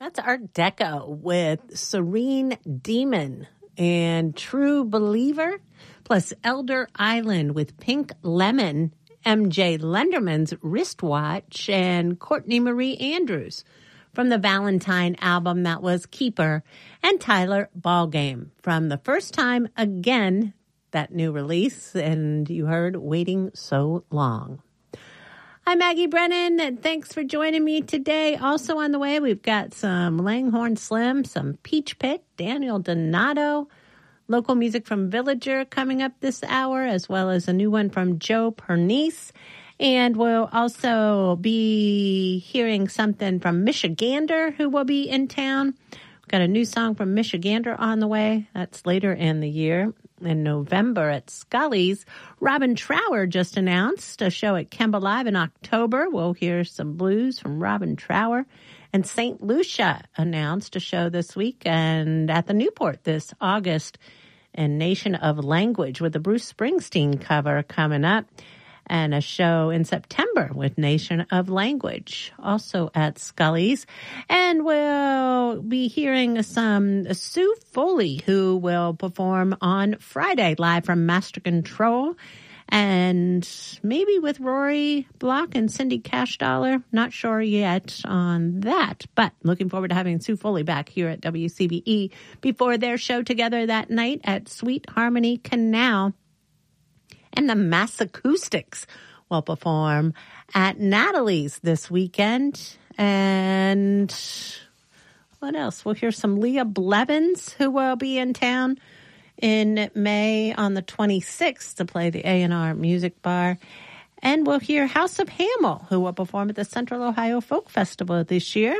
That's Art Deco with Serene Demon and True Believer, plus Elder Island with Pink Lemon, MJ Lenderman's Wristwatch, and Courtney Marie Andrews. From the Valentine album, that was Keeper, and Tyler Ballgame from The First Time Again, that new release, and you heard Waiting So Long. I'm Maggie Brennan, and thanks for joining me today. Also on the way, we've got some Langhorne Slim, some Peach Pit, Daniel Donato, local music from Villager coming up this hour, as well as a new one from Joe Pernice. And we'll also be hearing something from Michigander, who will be in town. We've got a new song from Michigander on the way. That's later in the year. In November at Scully's, Robin Trower just announced a show at Kemba Live in October. We'll hear some blues from Robin Trower. And St. Lucia announced a show this week and at the Newport this August. And Nation of Language with the Bruce Springsteen cover coming up. And a show in September with Nation of Language, also at Scully's. And we'll be hearing some Sue Foley, who will perform on Friday live from Master Control. And maybe with Rory Block and Cindy Cashdollar. Not sure yet on that, but looking forward to having Sue Foley back here at WCBE before their show together that night at Sweet Harmony Canal. And the Massacoustics will perform at Natalie's this weekend. And what else? We'll hear some Leah Blevins, who will be in town in May on the 26th to play the A&R Music Bar. And we'll hear House of Hamill, who will perform at the Central Ohio Folk Festival this year.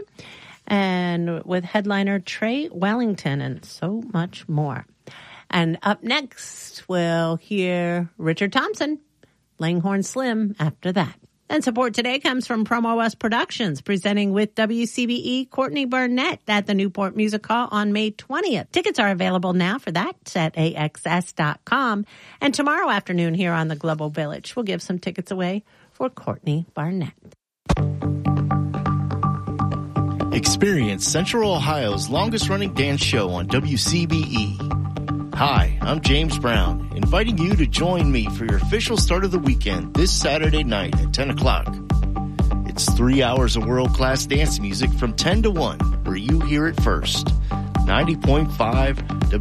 And with headliner Trey Wellington and so much more. And up next, we'll hear Richard Thompson, Langhorne Slim after that. And support today comes from Promo West Productions, presenting with WCBE Courtney Burnett at the Newport Music Hall on May 20th. Tickets are available now for that at AXS.com. And tomorrow afternoon here on the Global Village, we'll give some tickets away for Courtney Barnett. Experience Central Ohio's longest-running dance show on WCBE. Hi, I'm James Brown, inviting you to join me for your official start of the weekend this Saturday night at 10 o'clock. It's 3 hours of world-class dance music from 10 to 1, where you hear it first. 90.5